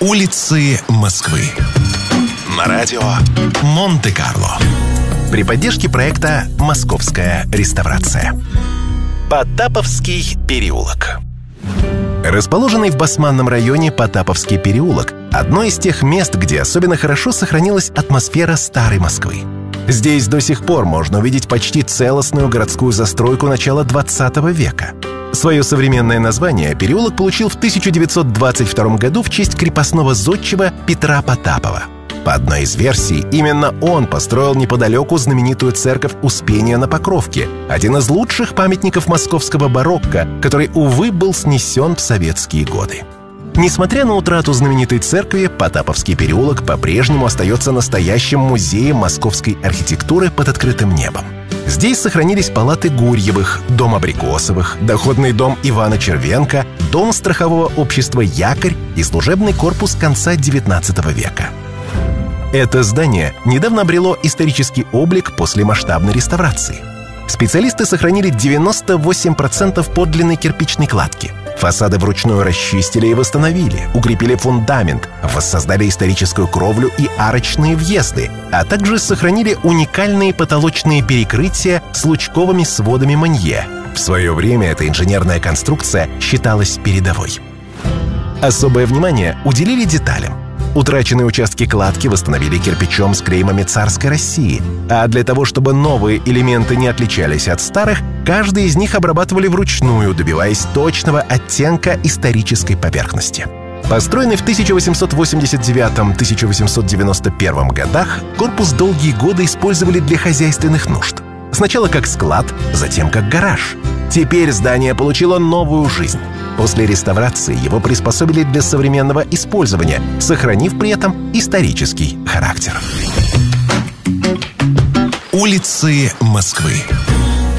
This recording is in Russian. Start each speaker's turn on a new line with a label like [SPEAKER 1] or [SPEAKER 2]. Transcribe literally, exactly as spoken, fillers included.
[SPEAKER 1] Улицы Москвы. На радио Монте-Карло. При поддержке проекта «Московская реставрация». Потаповский переулок. Расположенный в Басманном районе Потаповский переулок – одно из тех мест, где особенно хорошо сохранилась атмосфера старой Москвы. Здесь до сих пор можно увидеть почти целостную городскую застройку начала двадцатого века. Свое современное название переулок получил в тысяча девятьсот двадцать втором году в честь крепостного зодчего Петра Потапова. По одной из версий, именно он построил неподалеку знаменитую церковь Успения на Покровке, один из лучших памятников московского барокко, который, увы, был снесен в советские годы. Несмотря на утрату знаменитой церкви, Потаповский переулок по-прежнему остается настоящим музеем московской архитектуры под открытым небом. Здесь сохранились палаты Гурьевых, дом Абрикосовых, доходный дом Ивана Червенка, дом страхового общества «Якорь» и служебный корпус конца девятнадцатого века. Это здание недавно обрело исторический облик после масштабной реставрации. Специалисты сохранили девяносто восемь процентов подлинной кирпичной кладки. Фасады вручную расчистили и восстановили, укрепили фундамент, воссоздали историческую кровлю и арочные въезды, а также сохранили уникальные потолочные перекрытия с лучковыми сводами Монье. В свое время эта инженерная конструкция считалась передовой. Особое внимание уделили деталям. Утраченные участки кладки восстановили кирпичом с клеймами царской России, а для того, чтобы новые элементы не отличались от старых, каждый из них обрабатывали вручную, добиваясь точного оттенка исторической поверхности. Построенный в тысяча восемьсот восемьдесят девятом — тысяча восемьсот девяносто первом годах, корпус долгие годы использовали для хозяйственных нужд. Сначала как склад, затем как гараж. Теперь здание получило новую жизнь. После реставрации его приспособили для современного использования, сохранив при этом исторический характер. Улицы Москвы.